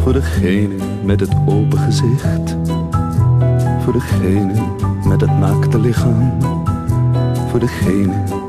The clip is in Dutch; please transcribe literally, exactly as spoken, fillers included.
Voor degene met het open gezicht, voor degene met het naakte lichaam, voor degene